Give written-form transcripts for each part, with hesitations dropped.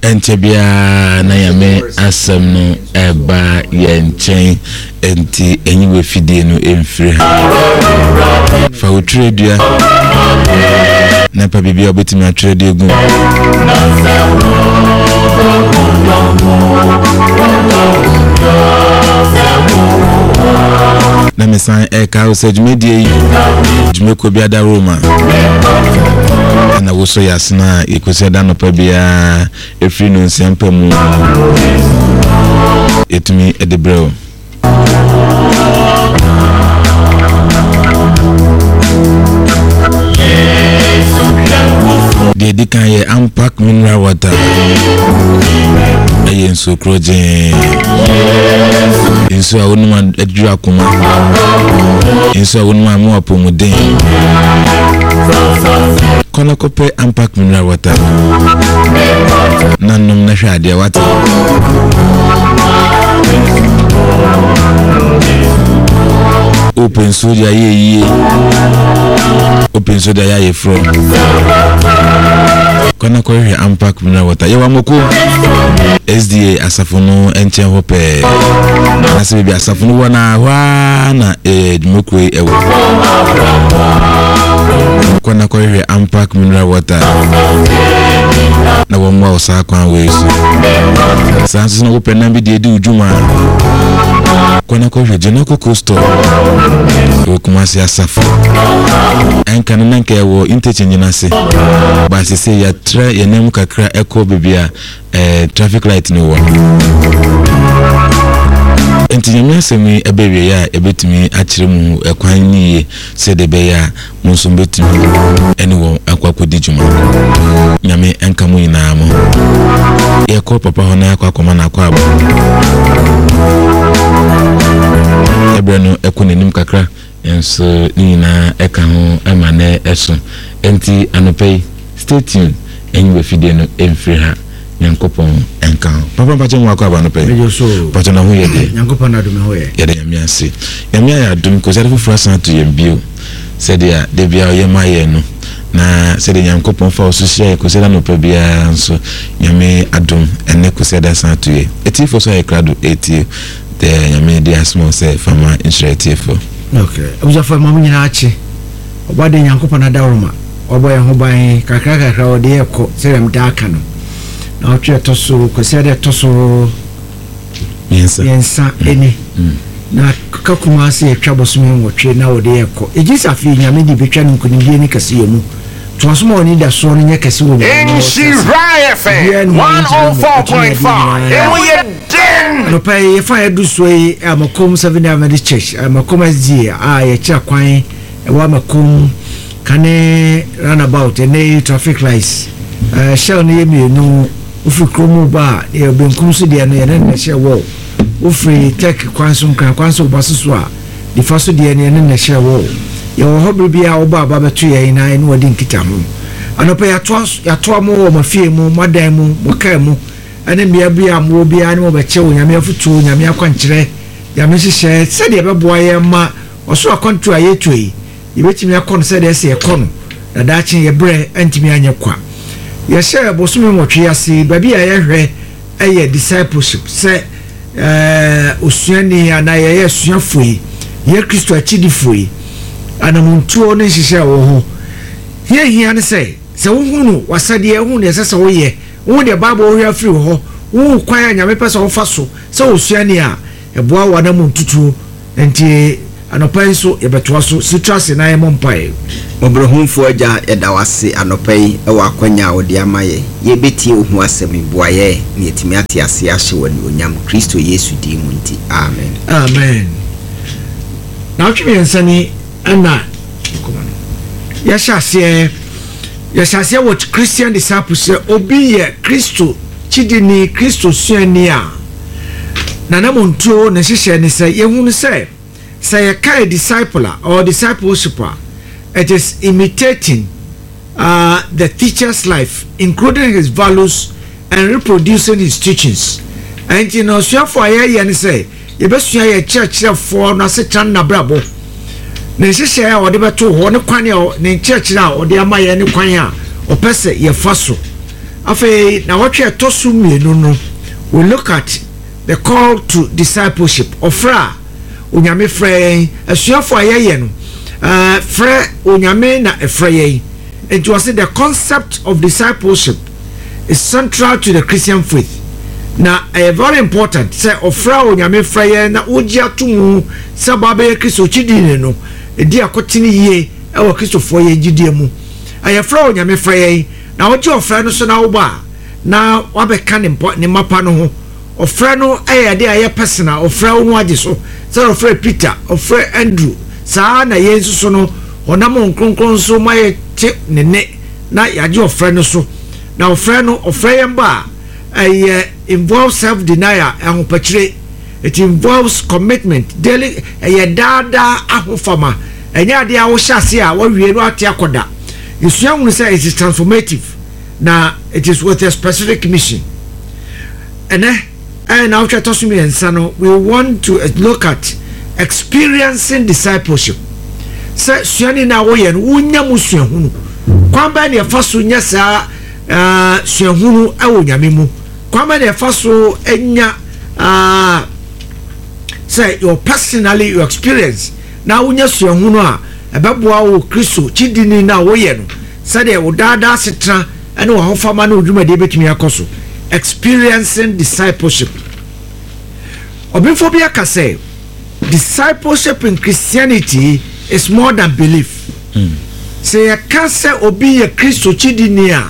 Entebia na yame asem no eba ye nchen enti enyiwe fidie no emfiri ha fa utredua na pa bibia obetimi atredie gu na mesan eka usejumedie jumeko bia da Roma na woso yasna ikoseda no pa bia efri no nsempa mu etumi edebreo de kan ye unpack mineral water ayen so kroje inso awonuma aduru akoma inso awonuma mu apomuden kono kope unpack mineral water nanum na hwade water open soja ye open soja ya ye fro kona ko hwe unpack mineral water ye wa moko SDA asafono enchen hope na se bi asafono wana wa na moko ewo kona ko hwe unpack mineral water na wo mwa osa kwan we so sanso no open na bi de ujuma kona ko hwe jenako costo okumasi asafo enka na nka ewo interchange na se ba se se ya tra yenem kakra eko bibia traffic light no wo enti nyame asemi ebewie ya ebetumi akire mu ekwan niye se de be ya munso betumi eni wo akwakodi juma nyame enka mu ina mo ye ko papa hona akwakoma na akwaba ebreno ekonenim kakra enso nina eka ho amane eso enti anopei stay tuned enwe fide no emfiri ha nyankopon enka papa pache mu akwa anopei pache na ho ye de nyankopon na dum ho ye de yamiase yamia ya dum ko zare fufura san to yembio said ya de bia ye maye no na said nyankopon fa osusia ko sada no pa bia nso nyame adum ene ko sada san to ye eti fo so ye krado eti the nyame dia small say fama initiative for okay abuja fa mamu nyina achi obade nyankopon na dawroma oboye ho ban kakra ode yeko serem da aka no na otwe toso ko sada toso yensa eni na kakuma se etwa bosome nwotwe na ode yeko ejisa fi nyame di betwa nkunimdie ni kase yemu Transmo oni da so nye kase wo. Nshira FM 104.5. We are den. No pay if I do so amakom 7 Avenue Church. Amakom SG ye cha kwan wa makom kane runabout and traffic lights. Shall ne me no ufi kromo ba e benkum so de no ye na share wo. Ufi tech kwanso baso so a the first de ne na share wo. Yo hobby bia oba baba to ye na ene wodi nkita ho anopa ya to mo wo mafie mu madan mu moka mu ene bia bia mo bia ne mo be che wo nyame afutu nyame akwankyere nyame hihye se de beboa ye ma oso akontu aye twei yebetimi akon se de se ekon na daachi ye bre antimi anye kwa ye share bosumi motwe ase babi a ye hwe eye discipleship se osuani ana ye suafoi ye Kristo achidifoi anamuntu ne hihye wo ho hia ne se wohunu wasade hu ne se wo ye wo de baba wo hia firi ho wo kwan nyame pese wo faso se osuani a eboa wana muntutu enti anopai so yebetoa so sitrase na ye mompae obrohunfo agya edawase anopai e wa kwanya wo de amaye ye beti ohu asemi boaye ne etimi ate ase ahye woni onyam Kristo Yesu di mu nti amen amen na otwe ensani ana yashase what Christian disciples obi ye Kristo chidini Kristo suani a na montuo na hihye ne say yehunu say ye kai disciple or discipleship it is imitating the teacher's life including his values and reproducing his teachings and you know so for ye ne say ye besua ye church for na se chan na brabo na hihye ya ode beto ho ne kwan ya ne church na ode amaye ne kwan a opese ye faso afei na wɔtwe ɛtɔ mmienu no we look at the call to discipleship ɔfra onyame frɛ asuafo a yɛyɛ no frɛ onyame na ɛfrɛ yɛn nti wɔ sɛ the concept of discipleship is central to the Christian faith na very important sɛ ɔfra onyame frɛ yɛn na wogye ato mu sɛ babɛyɛ kristo kyidini no ɛdi akɔtene yie ɛwɔ kristofoɔ yɛn gyidie mu ɛyɛfra onyame frɛ yɛn na wogye ɔfrɛ no so na wobɔ a na wabɛka ne mapa no ho ɔfrɛ no ɛyɛ de ayɛ personal ɔfrɛ wo no agye so sɛ ɔfrɛ Peter ɔfrɛ Andrew saa na yɛn nso so no ɔnam nkronkron so ma yɛ te ne na yɛagye ɔfrɛ no so na ɔfrɛ no ɔfrɛ yɛn ba a involves self-denial ahopɛkyerɛ it involves commitment daily ɛyɛ daadaa ahofama ɛnyɛ adeɛ a wohyɛ ase a wawie no ate akɔda yɛsua hunu sɛ it is transformative na it is with a specific mission ɛnɛ na wotwa tɔ so mmiɛnsa no we want to look at experiencing discipleship sɛ suani na woyɛ no wonya mu suahunu kwan bɛn na yɛfa so nya saa suahunu ɛwɔ nyame mu kwan bɛn na yɛfa so anya sɛ your personally your experience na wonya suahunu a ɛbɛboa wo kristo kyidini na woyɛ no sɛdeɛ wo daadaa setena ɛne wahofama no odwumadeɛ bɛtumi akɔ so experiencing discipleship obinfo bi aka sɛ discipleship in Christianity is more than belief sɛ yɛka sɛ obi yɛ kristo kyidini a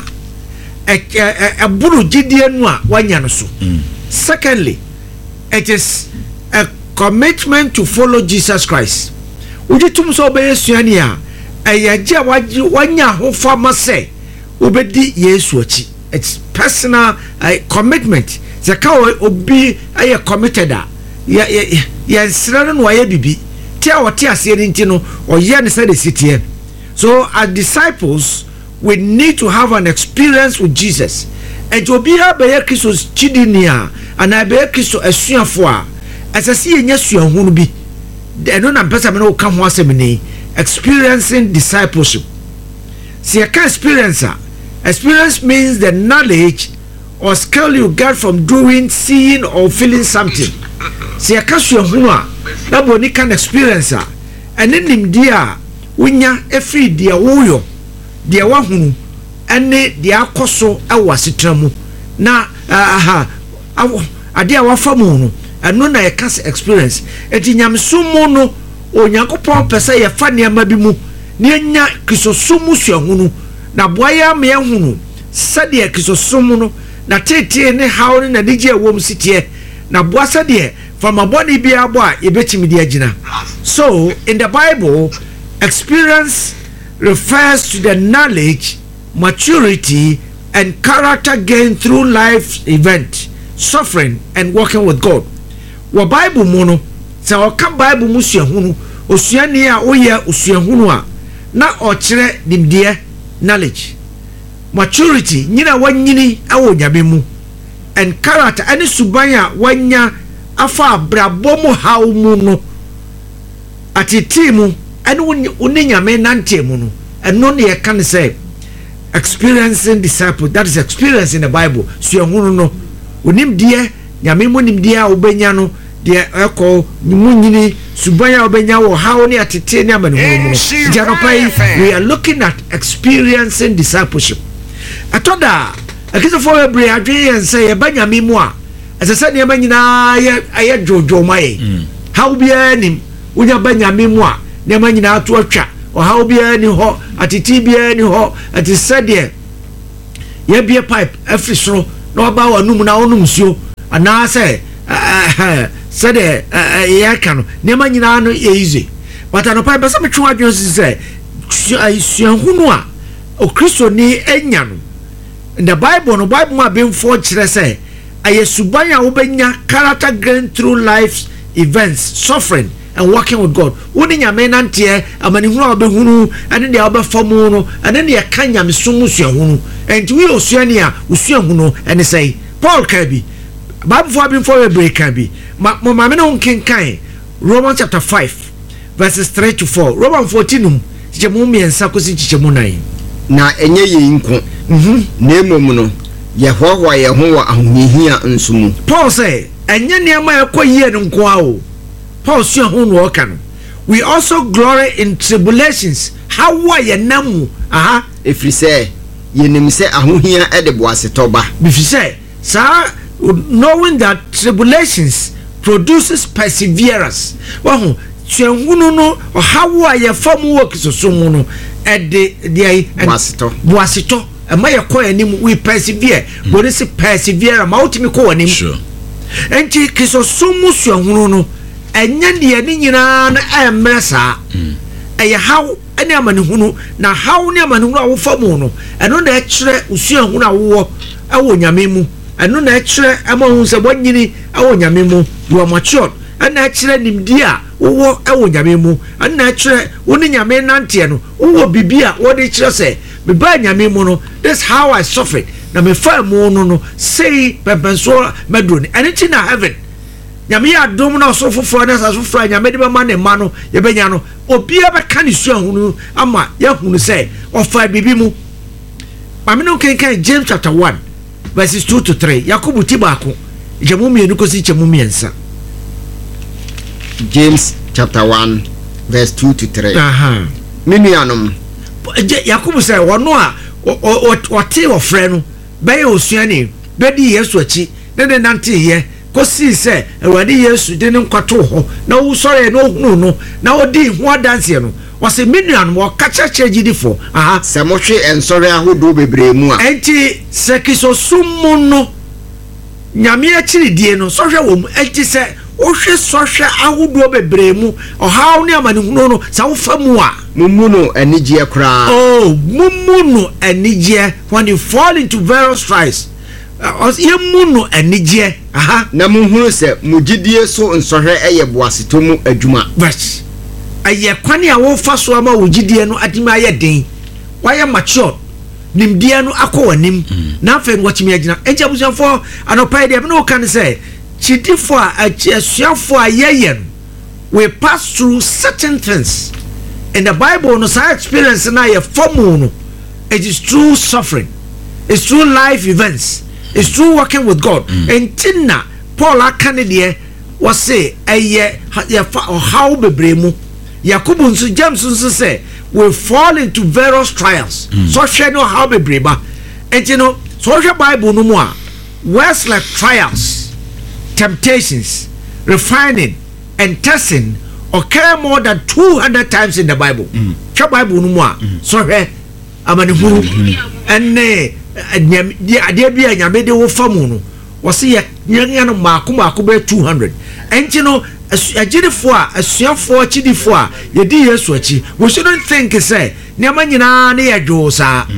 ɛboro gyidie no a wanya no so secondly it is a commitment to follow Jesus Christ wogye tum sɛ wobɛyɛ suani a ɛyɛ gye a wanya ahofama sɛ wobɛdi Yesu akyi it's personal commitment sɛ ka obi ɛyɛ committed a yɛnsrɛ no na wayɛ bibi te a wɔte aseɛ no nti no ɔyɛ ne sɛ de siteɛ so as disciples we need to have an experience with Jesus ɛnti obiara bɛyɛ kristo kyidini a anaa bɛyɛ kristo asuafo a ɛsɛ sɛ yɛnya suahunu bi ɛno na mpɛ sɛ me ne woka ho asɛm ni experiencing discipleship sɛ yɛka experience a experience means the knowledge or skill you get from doing, seeing or feeling something. sɛ yɛka suahunu a na bɔ ni kan experience a ɛne nimdeɛ a wonya ɛfiri deɛ woyɔ deɛ wahunu ɛne deɛ akɔ so ɛwɔ asetena mu na adeɛ a wafa mu no ɛno na yɛka sɛ experience ɛti nyamesom mu no onyankopɔn pɛ sɛ yɛfa nneɛma bi mu na yɛnya kristosom mu suahunu na boa yɛ ama yɛhunu sɛdeɛ kristosom no na tetee ne haw ne na digye ɛwɔ mu siteɛ na boa sɛdeɛ from abɔne biara bɔ a yɛbɛtumi de agyina so in the Bible experience refers to the knowledge maturity and character gained through life event suffering and working with God wɔ Bible mu no sɛ ɔka Bible mu suahunu osuani a woyɛ osuahunu a na ɔkyerɛ nimdeɛ knowledge maturity nyina wanyini ɛwɔ nyame mu and character ɛne suban a wanya afa abrabɔ mu haw mu no atete mu ɛne wone nyame nante mu no ɛno ne yɛka ne sɛ experiencing disciple that is experience in the Bible suahunu no onimdeɛ nyame mu nimdeɛ a wobɛnya no deɛ ɛkɔ mu nyini suban a wobɛnya wɔ haw ne atete ne amanehunu mu no janopai we are looking at experiencing discipleship atoda akisofo bebre adwen yɛn sɛ yɛba nyame mu a ɛsɛ sɛ nneɛma nyinaa ayɛ dwodwo ma yɛ haw biara nim wonya ba nyame mu a nneɛma nyinaa to atwa ɔhaw biara ni hɔ atete biara ni hɔ ɛte sɛdeɛ yɛbie pipe afiri soro na ɔba wɔ anum na ɔnum nsuo anaasɛ sɛdeɛ yɛka no nneɛma nyinaa no yɛ easy but anɔpa bɛ sɛ metwe adwen sɛ suahunu a okristoni anya no in the Bible no Bible ma bemfo kyerɛ sɛ ayɛ suban a wobɛnya character gain through life events suffering and working with God woni nyame nanteɛ amanehunu a wobɛhunu ɛne deɛ wobɛfa mu no ɛne ne yɛka nyamesom mu suahunu ɛnti woyɛ osuani a wosuahunu ɛne sɛ Paul ka bi Bible fo abemfo bebree ka bi mo maame ne ho kenkan Romans chapter 5 verses 3 to 4 Romans 14 kyɛmu mmiɛnsa kɔsi kyɛmu 9 na enye ye nko na emom no Yehowa Yehowa ahunhia nsumu. Paul say enye niam ekoyie nko a o. Paul sua ho no oka no. We also glory in tribulations. How wa ye namu aha efiri sɛ yenim sɛ ahohia de boasetɔ ba. Bifi sɛ sa knowing that tribulations produces perseverance. Wahu tuahunu no how wa ye fam work so mu no de boasetɔ ama ye kɔ anim we persevere. Bodi se persevere ma utimi kɔ anim. Sure. Enti kisosumu suahunu no enye de ani nyina na emre saa. Eye how ene amanehunu na how ne amanehunu a wo famu no eno na ekire usuahunu a wo awo nyame mu eno na ekire amahun se bonyini awo nyame mu you are matured ena ekire nimdi a wo awo nyame mu ena ekire woni nyame nante no wo bibia wo de kire se me ba nyame mu no this how I suffered na me fa mu no say pepenso medro ene ti na heaven nyame ya dom na so foforo na so foforo nyame de be ma ne ma no ye benya no obia be ka ne suahunu ama ya hunu say ofa bibi mu mame no kenkan James chapter 1 verses 2 to 3 Yakobu ti baako jemu mienu kosi chemu miensa. James chapter 1 verse 2 to 3. Aha Minuanom Yakobu say wono a ote ofre no be ye osuani be di Yesu achi ne nante ye kosi se Awurade Yesu de ne nkwato ho na wo sore no hunu no na odi ho adanse no wase minuan mo kachache gidifo aha se mo hwe ensore ahodo bebre mu a enti se kiso sumu no nyame akiri die no sohwe wo mu enti se o hwe sohwe ahodo bebre mu ohaw ne amanehunu no sa wo famu a mumuno anigye kra mumuno anigye when you fall into various trials yemuno anigye aha na muhuru se mugidie so nsohwe eye boaseto mu adwuma but aye kwane a wo fa so ama wugidie no adima aye den waye mature nimdie no akọwanim na afa no chimi agina enja busanfo anopai de no kan say chidifo a asuafo ayeyen we pass through certain things in the Bible no say experience na ye formu no it is true suffering, it's true life events, it's true working with God. And Tina Paul Akanede was say how bebremu Yakubu nso James nso say we fall into various trials. So share no how bebreba. And you know so the Bible no more words like trials, temptations, refining and testing occur more than 200 times in the Bible. The Bible no more. So here amanehuru enne ade bia nyame de wo famu no wose ye no maako be 200 enti no agirifo a asuafo achidifo a yedi Yesu achi we shouldn't think say niam nyina na ye dwosa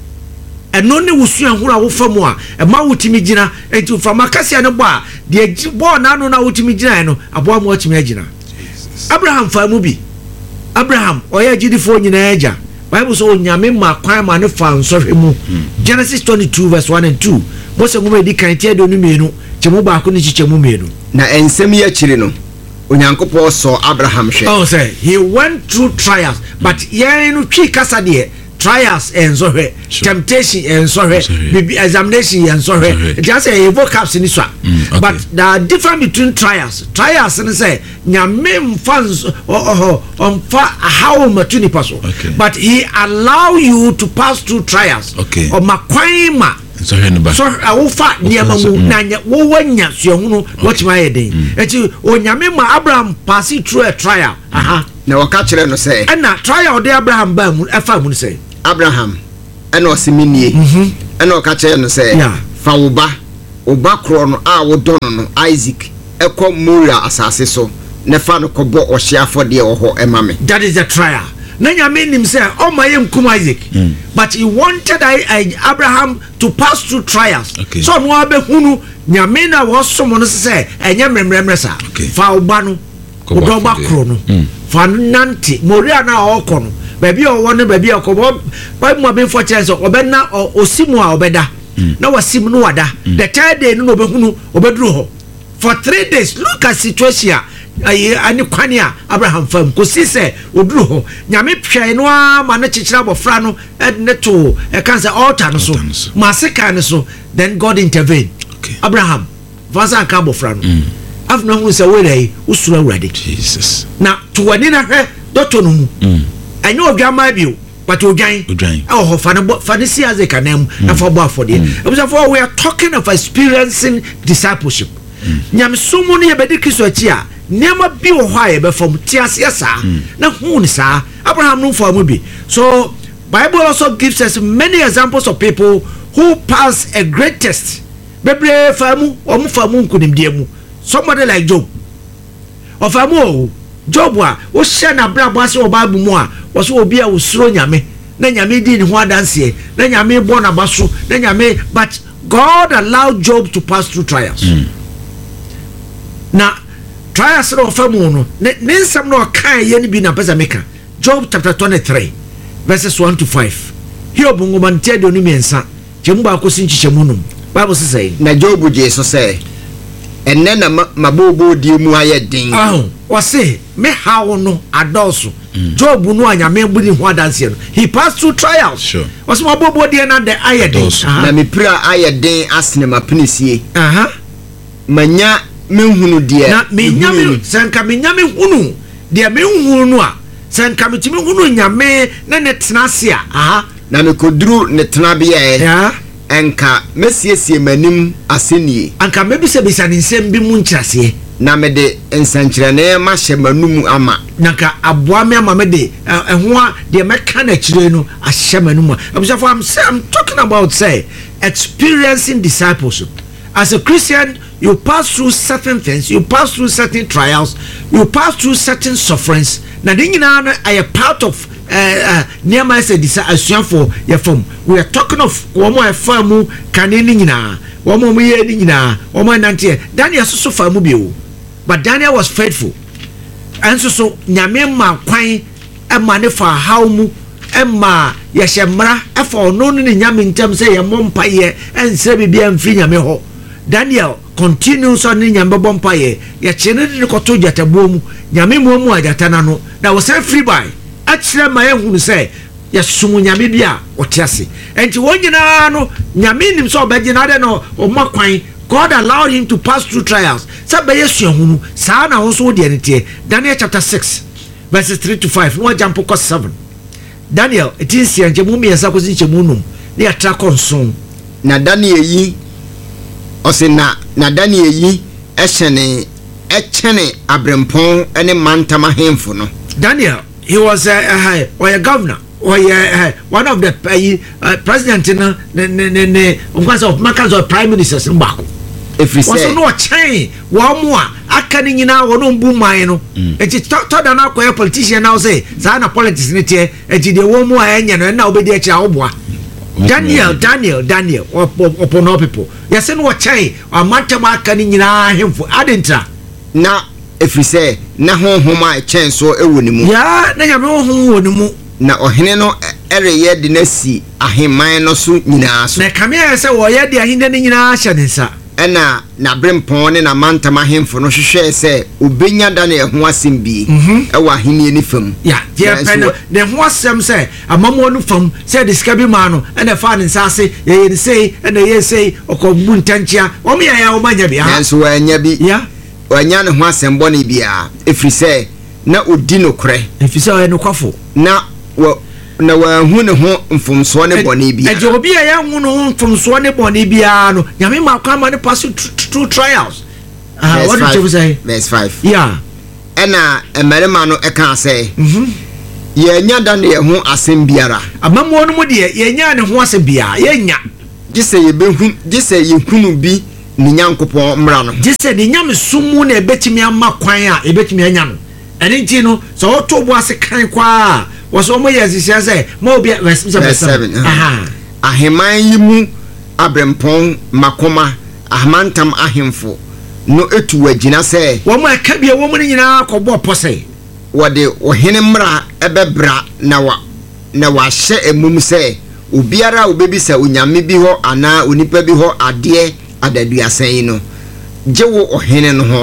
eno ne wusua huru a wo famu a e ma wotimi gina enti fama kase ne bo a de bo na no na wotimi gina no abo mo achimi agina Abraham famu bi Abraham oya agirifo nyina agya Bible so nyame ma kwan ma ne fa nsohwe mu Genesis 22 verse 1 and 2 Mose ngoma di kan tie do no mienu chemu ba ko ni chichemu mienu na ensem ya chiri no onyankopɔ so Abraham hwe oh say he went through trials but yen no twi kasa de trials and sohwe temptation and sohwe examination and sohwe just say vocabs ni so but the difference between trials and say nyame fans on how matuni paso but he allow you to pass through trials or makwan ma so awufa niam mu nanya wo wanya suahunu what my day eti onyame ma Abraham pass through a trial aha na waka kire no say na trial de Abraham ba mu afa mu say Abraham ena osiminie ena waka kire no say fa wo ba kro no a wo don no Isaac ekọ Moria asase so ne fa no kobo ohyiafo de wo emame that is the trial na nyame nim say o ma yem kum Isaac but he wanted Abraham to pass through trials so no abehunu nyame na wo somo no say enye memremre sa fa oba no oba kro no fa nante Moria na okọ no baby o won baby akobo ba mu abefo chance obena osimu a obeda na wasim no wada the third day no obehunu obeduru ho for 3 days look at situation ani kwane a Abraham fam ko si se oduru ho nyame hwɛ no ma ne kyekyere abofra no ne to cancer altar no so ma seka ne so then God intervene. Abraham vasa ka abofra no afno hu se we dai usura awurade Jesus na to wani na hwɛ doctor no mu enye odwama bio but odwan oh fa si azeka na mu na fa bo afode we are talking of experiencing discipleship. Nyame sumu ne yebedi Kristo achi a nema bi wo ha ye be fam tiase sa na hu ni sa Abraham no for mu bi. So Bible also gives us many examples of people who pass a great test. Bebre famu omu famu nkunimdie mu. Somebody like Job. Ofamu Job a wo hye na brabo ase wo Bible mu a wo so obi a wo suro nyame na nyame di ni ho adanse na nyame bo na baso na nyame but God allowed Job to pass through trials. Na trials no famu no ne nsam no kan ye ni bi na pesa meka. Job chapter 23 verses 1 to 5. Hiob ngoma ntia de oni mensa chemu ba ko sinchichemu no. Bible say na Job je so say enne na mabobo di mu ayedin wase me hawo no adoso Job no anyame budi ho adanse no he passed through trials sure wase mabobo di na the ayedin na me pra ayedin asne mapinisie manya menhunu die na menyame sanka menyame hunu de menhunu no a sanka metimi hunu nyame na ne tenase a na me koduru ne tenabia enka mesiesie manim asenie anka mebisa bisa ne nsem bi mu nkyerase na mede ensankyerene ma hye manum ama nanka aboa me ama mede eho a de meka na kyire no ahye manum abusafo I'm talking about say experiencing discipleship. As a Christian, you pass through certain things, you pass through certain trials, you pass through certain sufferings. Na dingina are part of Nehemiah said this for your form. We are talking of one more famu kanina, one more year, one more nanti. Daniel so famu bio, but Daniel was faithful, and so nyamema kwai emane for how mu emma yeshemra efo no ni nyame ntem say ye mompa ye ense bibia mfi nyame ho. Daniel continues on nyame bompa ye chene de koto jatabo mu nyame mu ajatana no na wo say free by achire ma ehunu say ya sumu nyame bia otiase enti wonyina no nyame nim so obegina de no omakwan. God allowed him to pass through trials sabe yesu ehunu sa na wo so de nete. Daniel chapter 6 verses 3 to 5 no jump ko 7. Daniel etinsi anje mu miensa ko sinche mu num ne atra konson na Daniel yi ose na Daniel yi echene abrempon ene mantama hemfo no. Daniel, he was a governor or one of the president of Makans or prime ministers in Baku. If we say no chain one more akani nyina wono mbu man no enti to da na akoya politician now say za na politics ne tie enti de wo mu a enye no na obedi akira oboa. Daniel upon all people. Yes, and what chain or Mantama akani nyina hemfo adentra na if we say na honhoma chain so ewonimu ya na nyame honhonimu na ohene no ereye de nasi aheman no so nyina so na kamia say wo ye de ahinde ne nyina hye ne nsa ena na brempon ne na mantama hemfo no hwehwe say obenya da na ho asem bi ewa ahenie ni fam ya je pen ne ho asem say amamo no fam say de sika bi ma no ena fa ne nsa ase ye ne say ena ye say okobu ntanchia o me ya o manya bi ha so anya bi ya anya ne ho asem bo ne bia efri say na odi no kore efri say no kwafo na wa hu ne ho mfomso ne bone bia eje obi ya hu no mfomso ne bone bia no nyame ma kwa ma ne pass through trials. What did you say? Verse 5. Yeah. Ena emerema no eka say ye nya da ne ho asem biara amamo no mu de ye nya ne ho asem bia ye nya gise ye behu gise ye hunu bi ni nyankopon mra no gise ni nyame sumu na ebetimi ama kwan a ebetimi anya no ene nti no so oto bo ase kan kwa wo so mo ye sisia say mo obi verse 7 aheman yi mu abrempon makoma ahmantam ahemfo no etu wagina say wo mo aka bia wo mo nyina akọbọ pose wode ohene mra ebebra na wa hye emum say obiara obebisa onyame bi ho ana onipa bi ho ade adaduasan no jewo ohene no ho no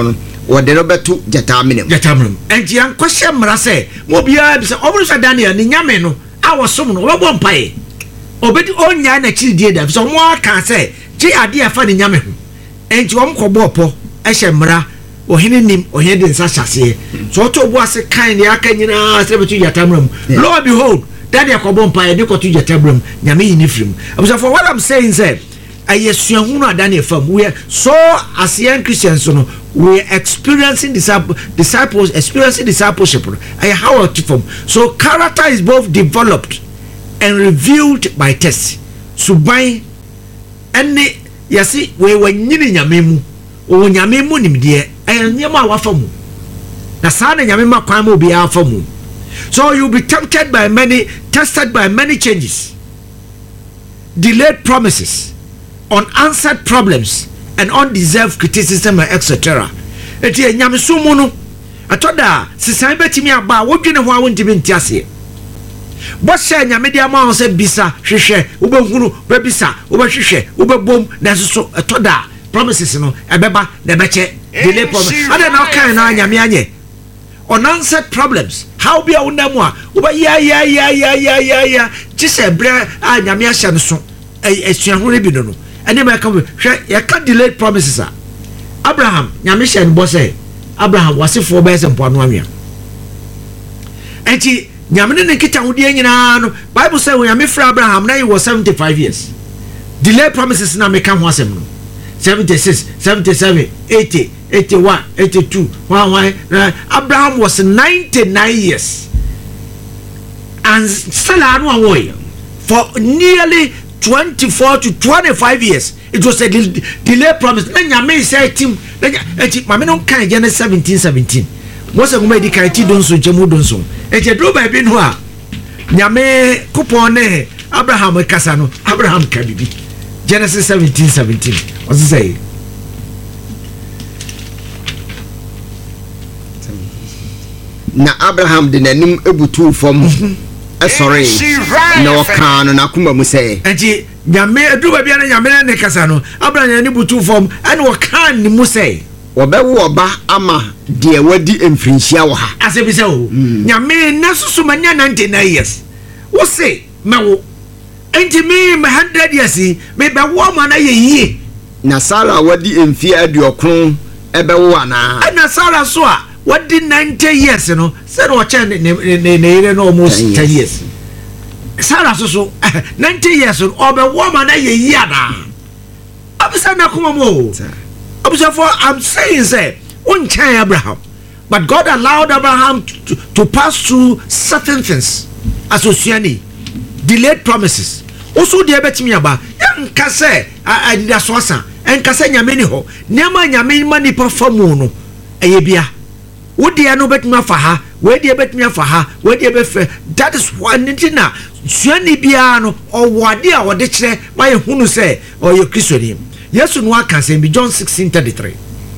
wɔde no bɛto gyataamenem ɛnti yankɔhyɛ mmara sɛ obiara bi sɛ ɔbɛn sɛ Daniel ne nyame no a wɔsom no ɔbɛbɔ mpaeɛ obedi onyaa n'akyiri die da sɛ ɔmo aka sɛ gye adeɛ afa ne nyame ho ɛnti wɔn kɔbɔ ɔpɔ ɛhyɛ mmara ɔhene nim ɔhene de nsa hyɛseɛ so ɔtɔ obu ase kan ne aka nyinaa sɛ bɛto gyataamenem lo and behold Daniel kɔbɔ mpaeɛ de kɔto gyataamenem nyame yi ne firim abusafo what I'm saying sɛ ɛyɛ suahunu a Daniel fam we so as young Christians no we experiencing discipleship how to form so character is both developed and revealed by test suban ɛne yɛsi we nyini nyame mu o nyame mu nimdeɛ ɛyɛ nneɛma a wafa mu na saa na nyame ma kwan mu obi afa mu so you be tested by many changes, delayed promises, unanswered problems and undeserved criticism etc. Eti enyame sumu no atoda sisan betimi aba wodwene ho awon timi ntiase bo sha nyame dia ma se bisa hwehwe wobehunu bebisa wobehwehwe wobebom na so atoda promises no ebeba na beche delay promise ada na kan na nyame anye unanswered problems how be awunamu a woba ya jise bre a nyame ahya no so esuahunu bi no ene ma ka hwe ya ka delayed promises a Abraham nyame hye no bo say Abraham wasefo be se mpoano anwea enti nyame ne kita hode nyina no Bible say when nyame fra Abraham na he was 75 years delayed promises na me ka ho asem no 76 77 80 81 82 Abraham was 99 years and still no for nearly 24 to 25 years it was a delay promise na nyame say tim mame no kan Genesis 17 was a woman di kan ti don so chemu don so do ba bi no a nyame kupon ne Abraham kasa no Abraham ka bibi Genesis 17 what's it say na Abraham de nanim ebutu fom sorry na wakano na kuma mu say enti nyame eduba bia na nyame ne kasa no Abraham ne butu fom ene wakan ni mu say obewo oba ama de wadi emfrinhia wo ha asebi say o nyame na susu manya 99 years wo say mewo enti me 100 years me be wo ma na ye na Sarah wadi emfia aduokron ebewo ana na Sarah so a what did 90 years no said what ne almost 10 years Sarah so 90 years or be woman na ye ada abisa na kuma mo abisa for I'm saying say on Abraham but God allowed Abraham to pass through certain things associated delayed promises also de betimi aba yanka say adida so asa enka say nyame ni ho nema nyame mani pa famu no eyebia wodi ano betuma fa ha wedi betuma fa ha wedi befe that is one ntina suani bia no owade a wode kire mai hunu se oyo Kristoni Yesu no aka se bi John 16:33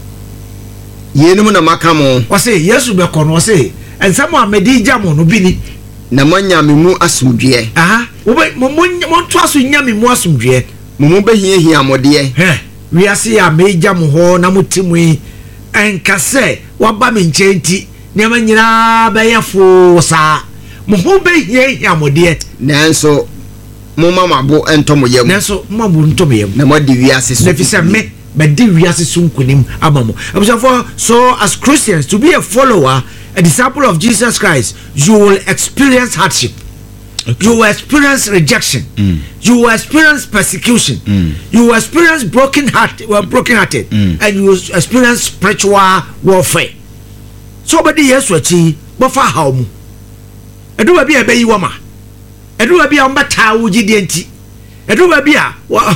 yenum na makamo o se Yesu be kono o se ensamo amedi jamo no bini na manyame mu asumdue aha wo mo to aso nyame mu asumdue mu behie amode wi ase ya meja mo ho na mutimu enkase waba me nchenti nema nyina be yefo sa mo ho be hie amode nanso mo mama bo entomo yam nanso mama ntomo yam na mo de wi ase so nefisa me de wi ase so nkunim abamo so as Christians to be a follower, a disciple of Jesus Christ, you will experience hardship. Okay. You will experience rejection. You will experience persecution. You will experience broken-hearted, and you will experience spiritual warfare. So, but the yes, what he, but for how? I do a be a baby woman. I do a be a mata uji denti. I do a be a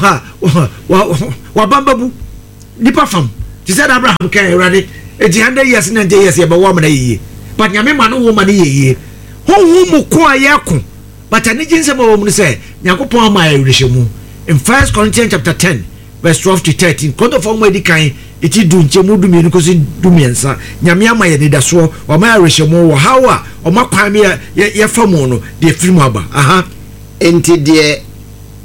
wabambabu. Nipa fam. She said Abraham can ready. 100 years, 90 years, but woman a year. But Yamma woman a year. Who kwa yakun? But I need some woman say, Yakupo my rishamu. In 1 Corinthians chapter 10, verse 12 to 13, Koto for my decay, it is doing Chemudu because in Dumiansa, Yamiama Yadaswo, or my rishamu, or Hawa, or Makwamia, Yafamono, the Frimaba. Aha. Enti dear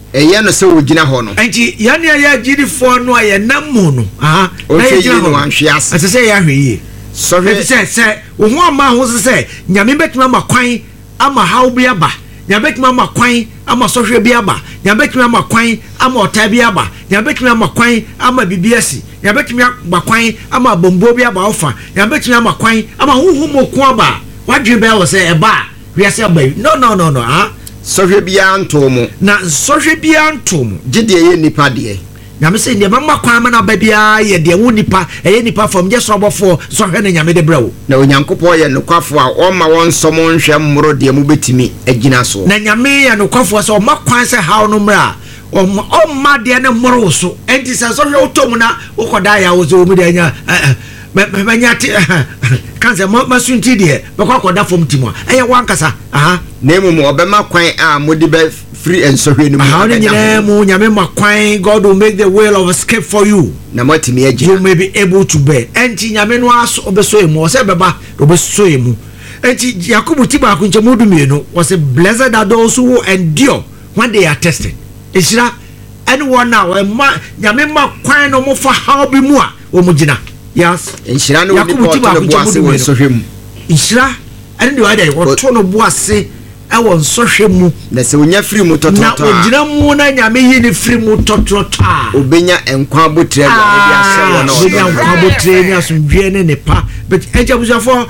ɛyɛ no sɛ wɔgyina hɔ no nti yɛne yɛ agyidifoɔ no a yɛnam mu no na yɛgyina hɔ wanhwe ase ɛsɛ sɛ yɛahwɛ yie sɔhwɛ sɛ wo ho ama ho sɛ nyame bɛtumi ama kwan ama haw bi aba nyame bɛtumi ama kwan ama sɔhwɛ bi aba nyame bɛtumi ama kwan ama ɔtaa bi aba nyame bɛtumi ama kwan ama bibi asi nyame bɛtumi ama kwan ama bombo bi aba ofa nyame bɛtumi ama kwan ama huhum oko aba wadwe bɛ wɔ sɛ ɛba wiase aba no sɔhwɛ biara nto mu na sɔhwɛ biara nto mu gye deɛ ɛyɛ nipa deɛ nyame sɛ deɛ mama kwan ma na ba biara yɛ deɛ wo nipa ɛyɛ nipa fam gye sɔbɔfoɔ sɔhwɛ ne nyame de brɛ wo na onyankopɔn yɛ nokwafo a ɔma wɔn nsɔm nhwɛ mmoro deɛ mu bɛtumi agyina so na nyame yɛ nokwafoɔ sɛ ɔma kwan sɛ haw no mmrɛ a ɔma deɛ ne mmoro wo so ɛnti sɛ sɔhwɛ wotɔ mu na wokɔda yɛ wo sɛ wɔ mu deɛ nya manya te kansa maso nti deɛ bɛkɔ akɔda fam ti mu a ɛyɛ wankasa na mmom ɔbɛma kwan a mode bɛfiri nsɔhwɛ no mu ne nyinaa mu nyame ma kwan God will make the way of escape for you na matumi agyina you may be able to bear ɛnti nyame no aso ɔbɛsɔ mu ɔsɛ bɛba ɔbɛsɔ mu ɛnti Yakobo ti baako nkyɛn mu dumienu wɔsɛ blessed are those who endure when they are tested ɛhyira ɛne wɔn a nyame ma kwan na ɔmofa haw bi mu a wɔn gyina yes nhyira no Yakobo ti baako nkyɛn mu dumienu nhyira ɛne deɛ ɔyɛ wɔto no bo ase ɛwɔ nsɔhwɛ mu na sɛ onya firi mu tɔtɔtɔ na ogyina mu na nyame yi ne firi mu tɔtɔtɔ a obenya nkwa abotire a de ahyɛ wɔ na obenya nkwa abotire ne asomdwe ne nepa but ɛgya busuafo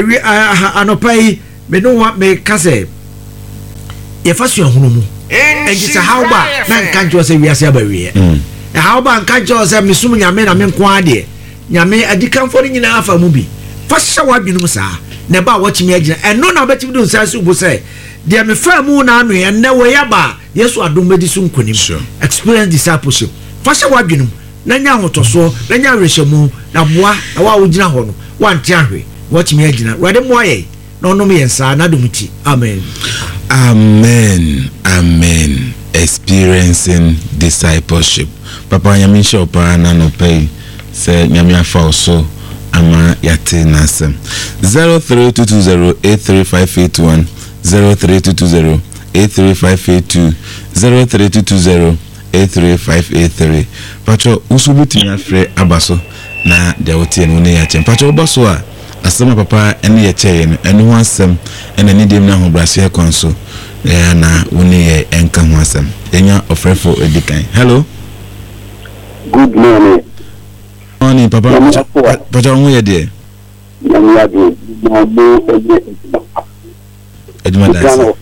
anɔpa yi me no wa me ka sɛ yɛfa so ahono mu ɛgye sɛ haw ba na nka nkyɛw sɛ wiase aba wie na haw ba nka nkyɛw sɛ mesum nyame na me nko adeɛ nyame adikanfo no nyinaa afa mu bi fa hyɛ w'adwenem saa na ba wɔkyimi agyina ɛno na bɛtimi do nsa so bo sɛ deɛ me fa mu na ano ɛnɛ wɔ yaba yesu adom bɛdi so nkonim experience discipleship fa hyɛ w'adwenem na nya ahotosoɔ na nya awerɛhyɛmu na boa na wa wogyina hɔ no wante ahwe wɔkyimi agyina wade mmoa yɛ na ɔnom yɛn saa na dom ti amen experiencing discipleship papa nyame nhyɛ ɔpaa na nɔpɛ yi sɛ nyame afa wo so ama yate nasem 0322083581 0322083582 0322083583 pacho usubutimi afre abaso na dia wotie no ne ya chen pacho obaso a asema papa ene ye cheye no ene ho asem ene ni dem na ho brase konso na woni ye enka ho asem enya ofrefo edikan hello good morning papa pacho ho ye de Edma Dasi.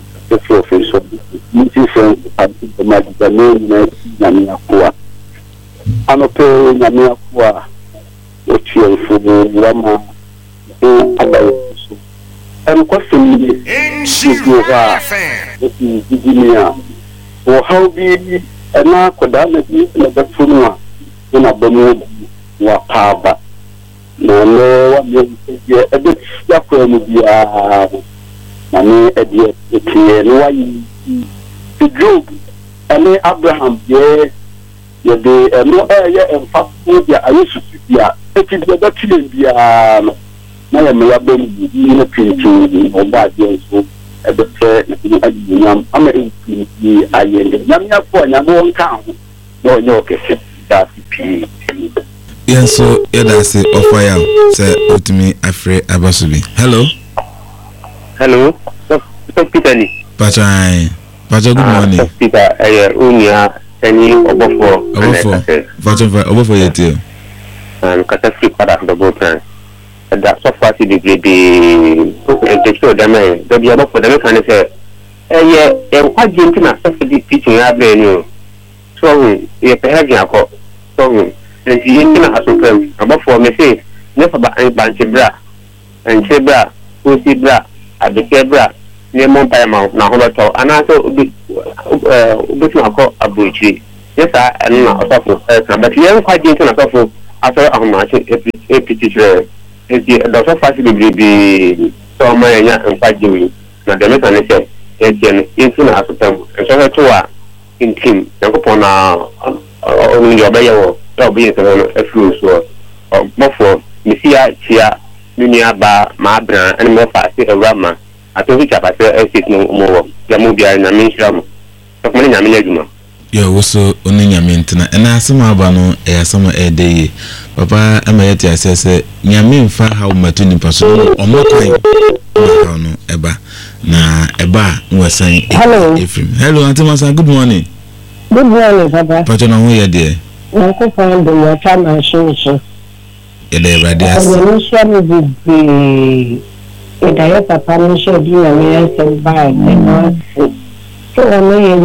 Mane edie etie no wayi Job ene Abraham ye de no ye emfa dia ayesu bia eti de batile bia no na ye me yabem ni na pintu oba de so ebete ni ayinyam ama enti ayende nyam yafo nyam won kan ho no nye okese da pi yenso yedase ofaya se otimi afre abasubi hello Peter ni Pacha good morning Peter unia any obofo obofo yete kata free para double plan that so far the the dame the be obofo dame kan say kwaje ntina so the teaching ya be ni so ye pe ha akọ so ye ntina asopem obofo me say ne fa ba nchebra o si bra adekebra ne monta ma na hobeto anaso obetu akọ abuchi yesa enu na osofo na but ye nkwaje ntina osofo aso ahomache epititre eti doso fasi bibi so ma nya nkwaje wi na de meka ne se etien ntina asopem so to a intim yakopon na onu yo baye wo do be so no afuru so mofo misia chia dunia ba ma bra ene mo fa se ewrama ato fi chapa se esit no mo ya mo bia na min shira mo so ko ni nyame adwuma Yo, also only Yamintina, and I some abano, a summer a day. Papa, I'm a yet, I say, Yamin fa how matuni person or more time. Eba, na Eba was saying, hello, hello, Auntie Masa, good morning. Good morning, Papa. Patron, who are there? Uncle found the water machine. Ele radias. Ida papa no show di na me sem ba na so ono ye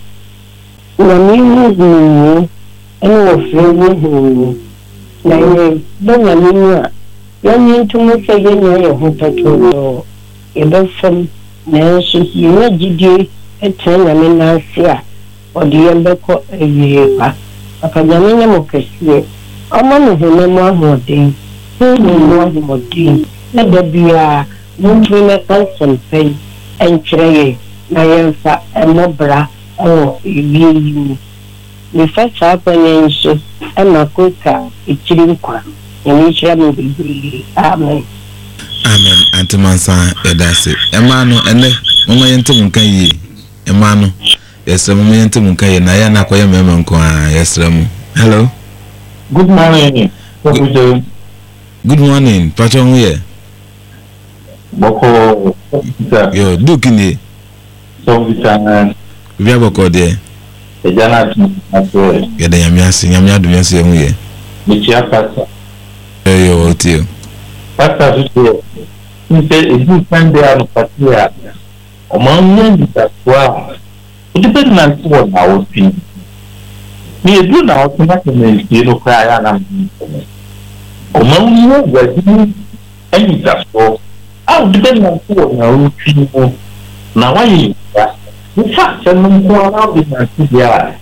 na mi ni eno ofre na ye do na mi a ya ni tumu se ye ni ye ho pato e do fam na so ye na gidie etan na me na se a odi ye be ko ye pa papa ya me na mo kese ọmọ mi ho na mo ahode mo ahode na da bia Mungu mekansen pay entreye na yenfa emobra o yiyi me fetcha apanyen so e makoka ikiri nkwa ni kira me bibiri amen amen antimansa edase emano ene mama yentum nkan yi emano yesra mama yentum nkan yi na ya na koye mema nko a yesra mu hello good morning good morning patron here Boko yo dukini so vitana vya boko de ejana atwe gede nyamia du yase hu ye bichia pasta yo otio pasta tuto nse edu sande anu patia o ma nyen kwa depend na kwa na opi ni edu na opi na kene no kwa ya na o ma nyen wa di kwa I'll depend on who now why in fact I'm not going to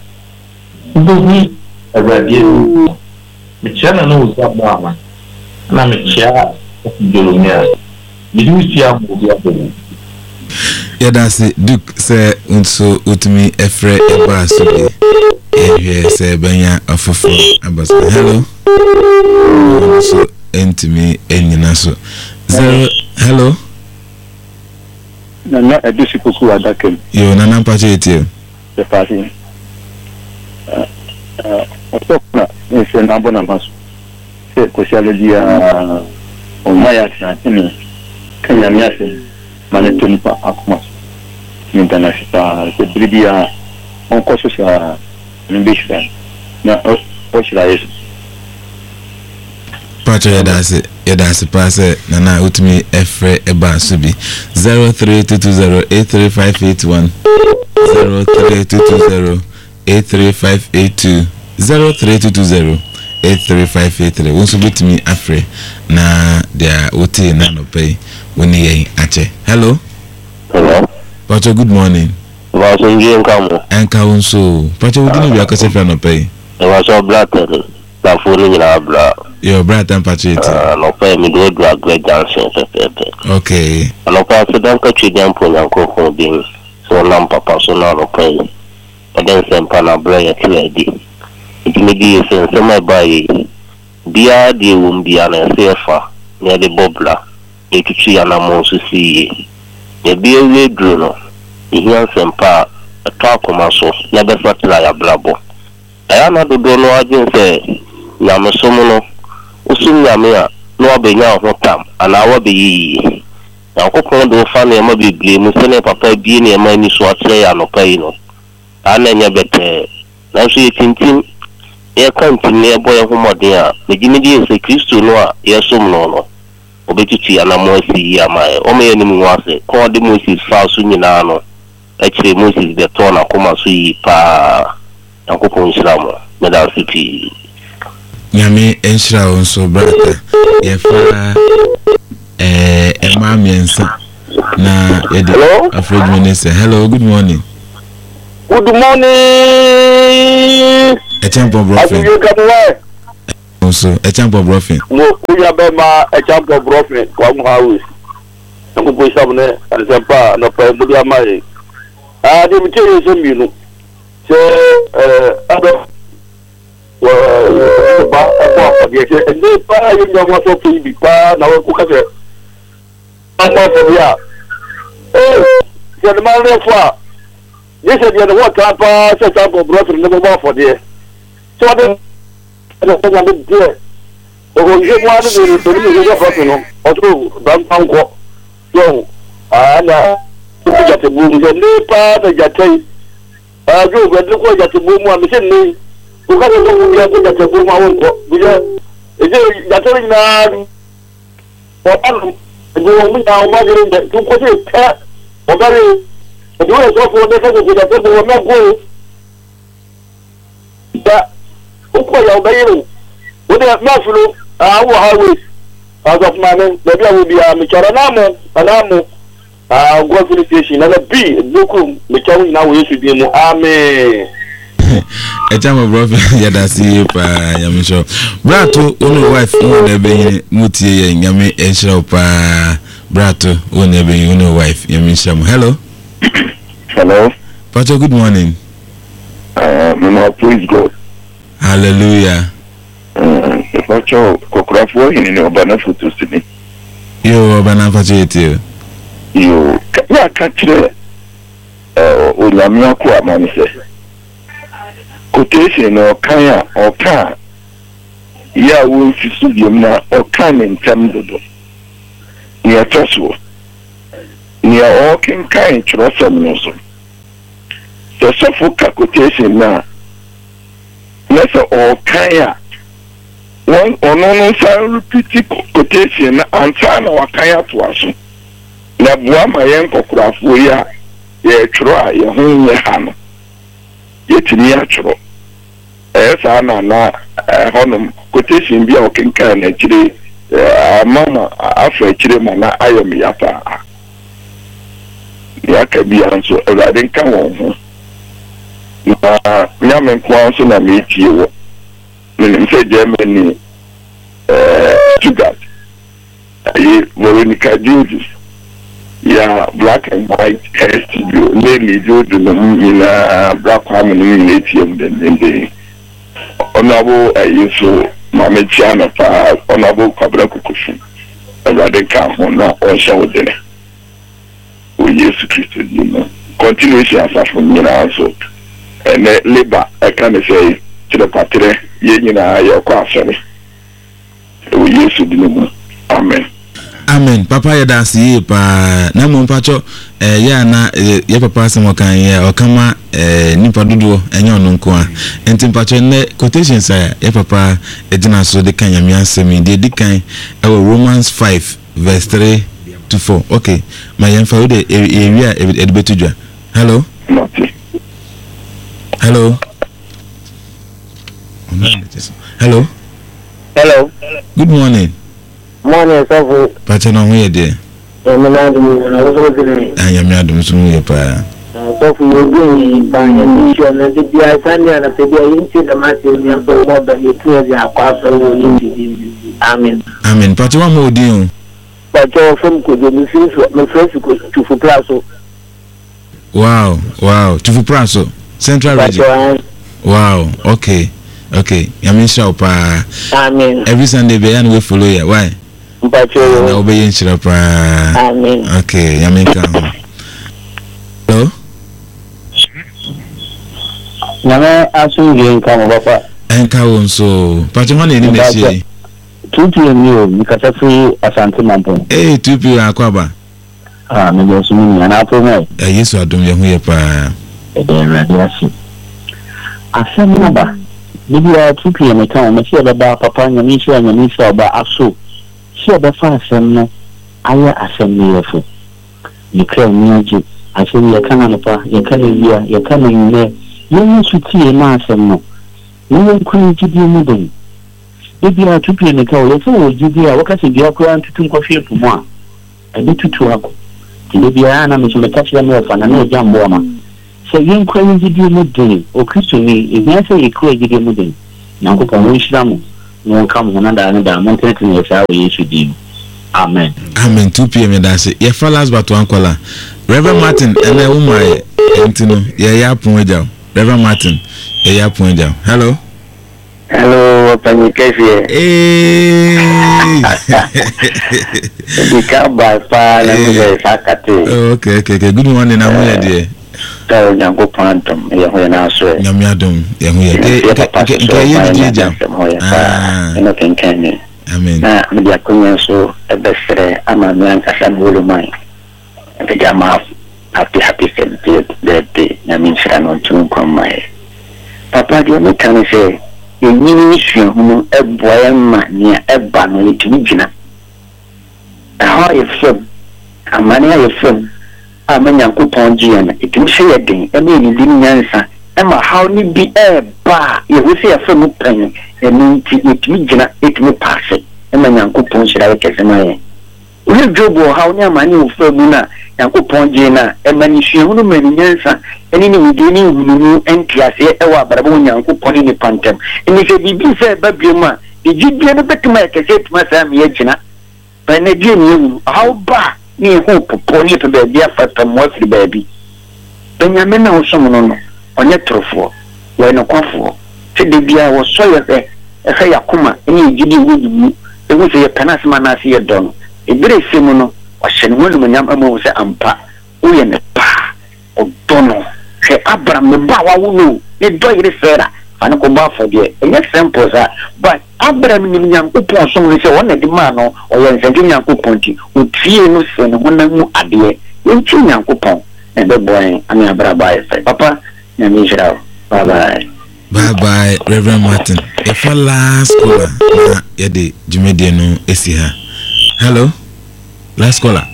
be a radio. The channel knows that one. And I'm a chair of Jolomia. You do see a movie. Yeah, that's it. Duke say unso utumi efre eba so be say benya afofo abasa hello so entimi enyina so zero hello na edusi kuku adakem yo na nampache etie the party okna nse na bona maso se kosialogia omaya tsini kanya miase manetoni pa akuma international se bridia on koso sa mbishwa na oshira yesu Pacho yedase passe nana utimi efre eba subi 0322083581 0322083582 0322083583 wonso bitimi afre na dia oti na no pay woni yen ache hello Pacho good morning Pacho ngi enka wonso Pacho wodi no biakose fe no pay Pacho blatter la furu ni la bla your brother Patrick no pay me do great dancing okay no pay so dan ka chidam po nyan ko bin so nam papa so na no pay and then sempa na bra ya tiedi itimedi sense my buy bia de wum bia na sefa ne de bobla etutu ya na mo so si e bia we dro no ihe sempa atwa koma so na be fatla ya blabo aya na do no agin se ya mesomo no usum nyame a no abenya ho tam ana wa be yi na kokon do fa na ma biblie mu se ne papa bie ne ma ni so atre ya no pai no ana nya bete na so yetintim e kantin ne boy ho modern a megimedi se Kristo no a yesom no no obetutu ana mo si ya mai o me ni mu ase ko de mo si fa so nyina no akire mo si de to na koma so yi pa na kokon islamu me da sipi Nyame enshira onso brata yefa emamiensa na yede afraid minister hello good morning good morning Echampo brofin onso Echampo brofin mo uya be ma Echampo brofin kwa mu house nko sabne ansempa no pa mu dia mai de mi tiri so minu se ado ba kwa dia ke ne pa yo mo so fi pa na ko ka se pa ya se ma le fa This is the water power, set up a brother, never more for there. So I don't know. Oh, you want to do the or to Bangkok. Yo, and get a boom, the new part of Jate. I do get the boom one, the same. Who got a boom, I won't go. Is it Jatari now? Or go now, mother, to put it cat or very. The door is off for the second to the people will not go. That Ukoya Bayo would have not flew our highways as of my name. Maybe I will be a Micharanamo, Anamo, go to the station, and a B, Lukum, Michael now we should be more. Amen. A time of brother, Yadasi, Yamisho. Brato, only wife, only being Muti, and Yami, and Shop, Brato, only being only wife, Yamisham. Hello. Hello. Pastor, good morning. Praise God. Hallelujah. Pastor, Kokrafo in Obana Futusini. You Obana Facility. You catch it. Ulamia Kuamanise. Quotation or Kaya or Ka. Ya will studium na or Kan in Tamdo. Near Tosu. Near all King Kai Trosam. The Sofoka quotation now. Let's all Kaya. One or no repeated quotation and sign our Kaya to us. Nabuama Yanko Krafuya, ye try your home Yahana. Yet natural. As Anna Honum quotation be our King Kai actually. Mama, after Chiremana, I am Yapa. Yaka be answer, I didn't come on. Yaman Kwanson and meet you. When say Germany, Stuttgart, Veronica Judas, yeah, black and white hair studio, mainly Jordan in a black harmony in ATM, then the honorable Yusu Mamichana, honorable Kabrakukushin, and I didn't come on now or show dinner. We used to Christian, you know, continuation as from me also. And labor, I can say to the party, your question. We used to do. Amen. Amen. Papa, ya dasi pa na mpacho ya na ya papa samo kan ya okama nipa dodo enyo no nko a enti mpacho ne quotations ya papa ejina so de kan ya mi asemi de kan Romans 5 verse 3 to 4. Okay. My info de area edbetudwa. Hello. Hello. Hello. Hello. Good morning. Morning, sir. Patena ho ye de. I am Adum so ye pa. So for you going by a mission and the Sunday and the into the massive and so more than you two Amen. Amen. Patena mo di. But your from could be my friends to for Plazo. Wow. To for Plazo. Central region. Wow. Okay. Yamin Shaupa. Amen. Every Sunday be and we follow you. Why? But you obey in Shirapa. Amen. Okay, Yamin come. Hello? Nana asun gen kama papa. Enka won so. Patron ni nesie. 2 p.m. you because free Asante Mampo. 2 p.m. akwaba. Me go so ni na apo me. Yesu adom ye ho ye pa. Radiasi. Asem naba. Bibi a 2 p.m. kan me se baba papa nyame shi oba aso. Shi oba fa asem no aya asem ne yefo. Ni kra nyaji asem ye kan no pa ye kan bia ye kan ne yen suti na asem no. Yen kun jidi mu den. Bibi a 2 p.m. kan ye so jidi a wakase bia kra ntutum kofie pumu a. Ade tutu ako. Bibi a na me so me kachi ya me fa na no jambo ama. So yen kwani jidi mu den o Kristo ni ehia se ye kra jidi mu den. Nanko pa won shiramu no kam hona da mo internet ni sa we Yesu di. Amen. 2 p.m. that's it. Ye fellas but one caller. Reverend Martin and I my entino. Ya pon eja. Reverend Martin. Ya pon eja. Hello. Hello, Panikefi. Okay. Good morning, I'm here dear. So Yango Pantum, Yahoyanaso, Yamiadum, Yahuya, nothing can you. I mean, Media Kunyaso, a best Amaman Kasan Wolumai, and the Gamma happy 70th birthday. I mean, Sharon to come my Papa, you may can say, you need you a boy near a banner to Mijina. How you film, a mania you film. Amanya kupon jian itim shey den e me ni nyansa e ma how ni bi e ba ye wo se afem pen e ni ti itimi gina itimi passe e ma nyankopon shira ke semaye we jobo how ni amani wo fa mu na nyankopon jian e ma ni hwe no ma ni nyansa e ni wudi ni hunu entiase e wa barabo nyankopon ni pantem e ni se bibi se ba bioma e jidie no betuma ke se tuma sa me agina ba na die ni how ba ni hope poni to be dia fata mo afri baby Benjamin na osomo no onye trofo we no kwafo te de bia wo so ye e yakoma ni gidi wudu e wo se ye panas manase ye don e bere semu no o hye no mo nyam amu se ampa wo ye ne pa o dono he Abraham me ba wa wo no ne do yire sera ana ko ba fo de e simple sa but Abraham ni nyankopon so no se wona di ma no o ye nse nyankopon ti o tie no se no wona mu ade ye nti nyankopon and the boy ami abraba e papa na mi jira bye bye Reverend Martin if a last caller na ye de jumede no esi ha hello last caller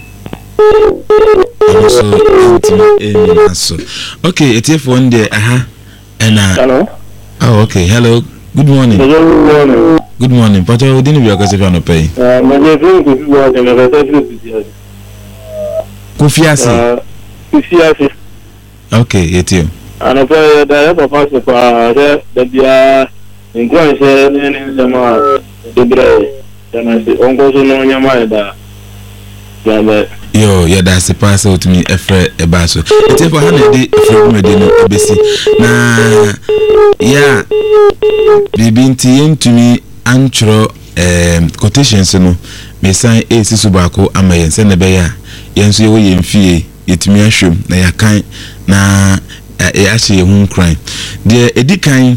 also so okay it's here for one day and hello. Oh, okay. Hello. Good morning. Good morning. But I didn't be a question to pay. My name is Kufiasi. Kufiasi. Okay, it's you. And I pray that I pass the car that they are in question in the man. The bread. Then I say, Uncle, no, your mind. Yo, yeah, that's a pass out to me a basso. It's for 100 day from Medina ABC. Na, yeah, Bibinti to me, antro quotations, no, may sign a Subako, and my send a bear, Yansu, you fee, it me a shoe, na ya kind, na actually a home crime. The Edikine,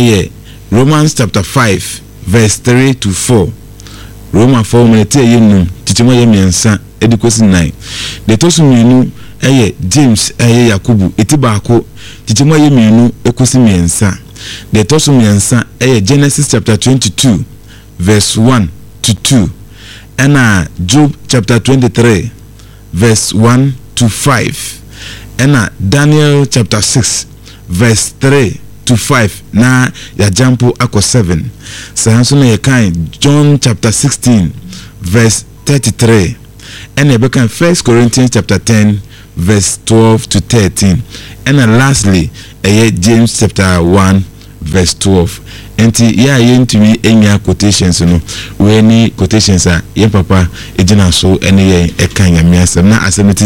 Romans chapter 5, verse 3 to 4. Roma 4 minutes, you know, Tichimo Yemiansa. Education 9. The tosu mienu James Yakubu etibako titimwa ye mienu ekosi miensa. The tosu miensa Genesis chapter 22 verse 1 to 2. And Job chapter 23 verse 1 to 5. And Daniel chapter 6 verse 3 to 5. Na ya jampo ako 7. Sahanso na yekan John chapter 16 verse 33. And I become 1 Corinthians chapter 10 verse 12 to 13. And lastly, James chapter 1 verse 12. And yeah, you to me any quotations, you know, we any quotations are your papa, ejina so any a kind of miasam na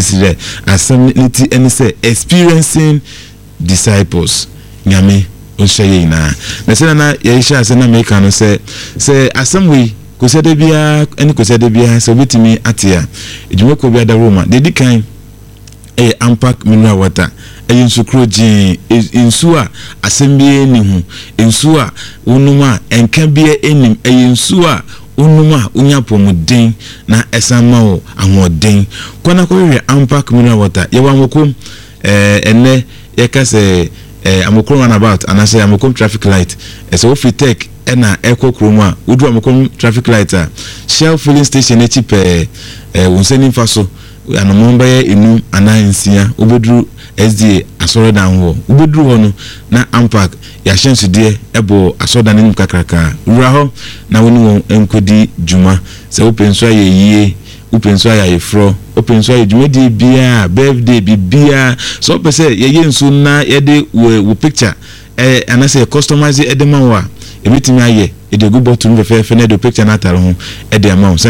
assembly and say experiencing disciples. Nyame unshaye na. Na say na yesha say na make no say assembly kusede bia eni kusede bia so betimi atia ejumeko bia da Roma dedi kan ampak mineral water nsu kroji nsu a asembie ni hu nsu a unuma enka bia enim nsu a unuma unyapomuden na esama wo ahoden kwana kowe ampak mineral water yewa mokom enne yekase amokro about anase amokom traffic light so if you take ena echo chroma udu amokom traffic light Shell filling station echi pe wonseni faso anomomba ye enu anansia obedru SDA asoro dan ho obedru ho no na ampak ya hyensu de ebo asoda nim kakraka ura ho na woni won enkodi juma se openso ayeye upenso ayefro openso ayejumedi bia birthday bia so pese ye nsu na ye de wo picture anase customize edema wa ebitimi aye ede go bottom fefe na de picture na atare ho ede amount